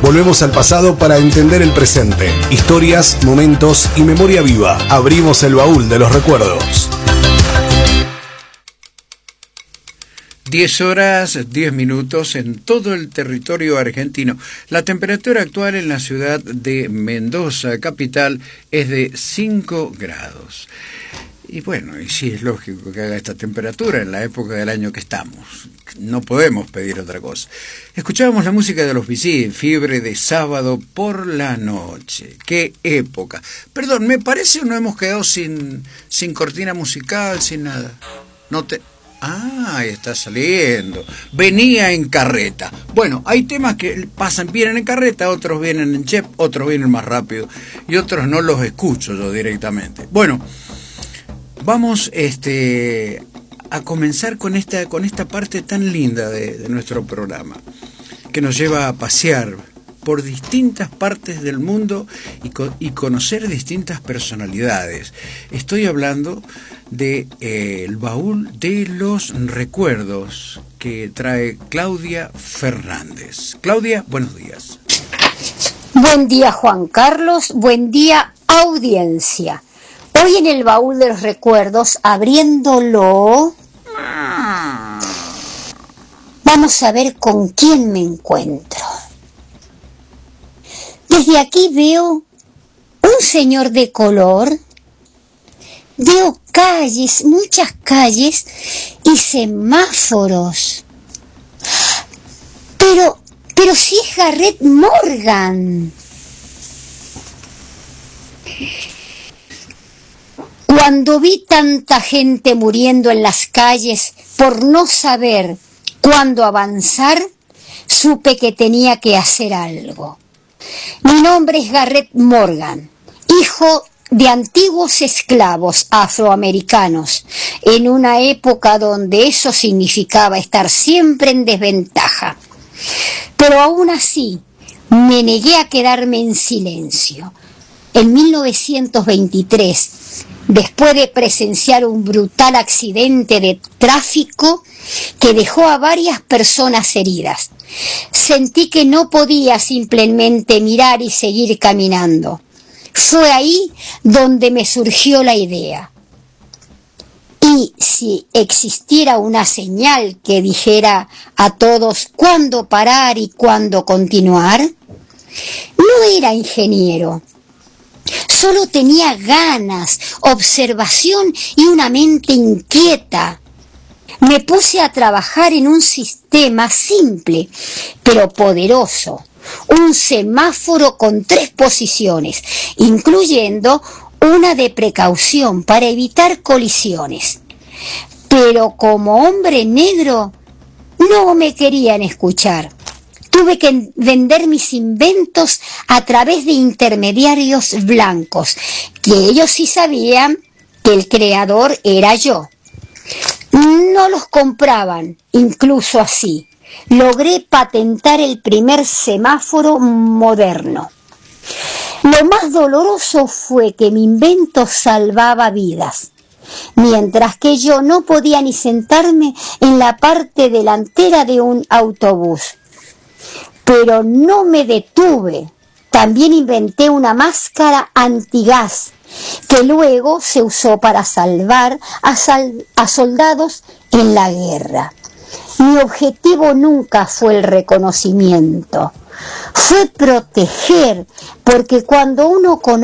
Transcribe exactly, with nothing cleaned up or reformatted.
Volvemos al pasado para entender el presente. Historias, momentos y memoria viva. Abrimos el baúl de los recuerdos. diez horas, diez minutos en todo el territorio argentino. La temperatura actual en la ciudad de Mendoza, capital, es de cinco grados. Y bueno, y sí es lógico que haga esta temperatura en la época del año que estamos. No podemos pedir otra cosa. Escuchábamos la música de los B C, Fiebre de sábado por la noche. ¡Qué época! Perdón, me parece que no hemos quedado sin, sin cortina musical, sin nada. No te... Ah, está saliendo. Venía en carreta. Bueno, hay temas que pasan, vienen en carreta, otros vienen en chep, otros vienen más rápido y otros no los escucho yo directamente. Bueno, vamos este, a comenzar con esta, con esta parte tan linda de, de nuestro programa, que nos lleva a pasear por distintas partes del mundo y, co- y conocer distintas personalidades. Estoy hablando de eh, el baúl de los recuerdos que trae Claudia Fernández. Claudia, buenos días. Buen día, Juan Carlos. Buen día, audiencia. Hoy en el baúl de los recuerdos, abriéndolo, vamos a ver con quién me encuentro. Desde aquí veo un señor de color, veo calles, muchas calles y semáforos. Pero, pero si es Garrett Morgan. Cuando vi tanta gente muriendo en las calles por no saber cuándo avanzar, supe que tenía que hacer algo. Mi nombre es Garrett Morgan, hijo de antiguos esclavos afroamericanos, en una época donde eso significaba estar siempre en desventaja. Pero aún así, me negué a quedarme en silencio. En mil novecientos veintitrés, después de presenciar un brutal accidente de tráfico que dejó a varias personas heridas, sentí que no podía simplemente mirar y seguir caminando. Fue ahí donde me surgió la idea. Y si existiera una señal que dijera a todos cuándo parar y cuándo continuar, no era ingeniero. Solo tenía ganas, observación y una mente inquieta. Me puse a trabajar en un sistema simple, pero poderoso. Un semáforo con tres posiciones, incluyendo una de precaución para evitar colisiones. Pero como hombre negro, no me querían escuchar. Tuve que vender mis inventos a través de intermediarios blancos, que ellos sí sabían que el creador era yo. No los compraban, incluso así. Logré patentar el primer semáforo moderno. Lo más doloroso fue que mi invento salvaba vidas, mientras que yo no podía ni sentarme en la parte delantera de un autobús. Pero no me detuve. También inventé una máscara antigás que luego se usó para salvar a, sal- a soldados en la guerra. Mi objetivo nunca fue el reconocimiento, fue proteger, porque cuando uno conoce